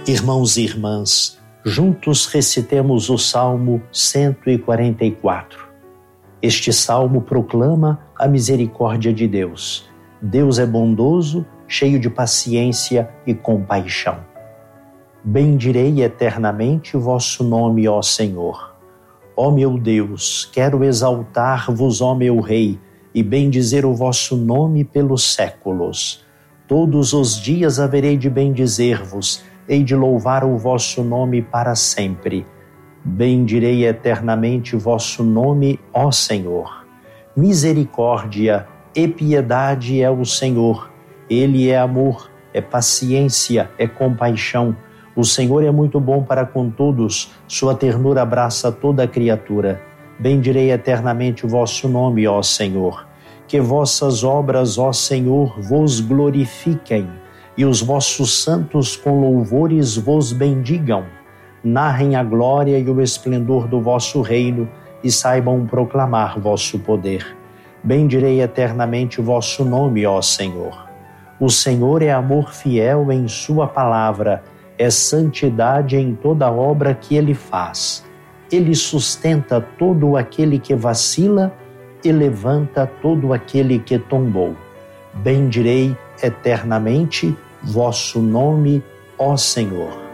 Irmãos e irmãs, juntos recitemos o Salmo 144. Este salmo proclama a misericórdia de Deus. Deus é bondoso, cheio de paciência e compaixão. Bendirei eternamente o vosso nome, ó Senhor. Ó meu Deus, quero exaltar-vos, ó meu Rei, e bendizer o vosso nome pelos séculos. Todos os dias haverei de bendizer-vos, hei de louvar o vosso nome para sempre. Bendirei eternamente o vosso nome, ó Senhor. Misericórdia e piedade é o Senhor. Ele é amor, é paciência, é compaixão. O Senhor é muito bom para com todos, sua ternura abraça toda a criatura. Bendirei eternamente o vosso nome, ó Senhor. Que vossas obras, ó Senhor, vos glorifiquem, e os vossos santos com louvores vos bendigam. Narrem a glória e o esplendor do vosso reino e saibam proclamar vosso poder. Bendirei eternamente o vosso nome, ó Senhor. O Senhor é amor fiel em sua palavra, é santidade em toda obra que ele faz. Ele sustenta todo aquele que vacila e levanta todo aquele que tombou. Bendirei eternamente vosso nome, ó Senhor.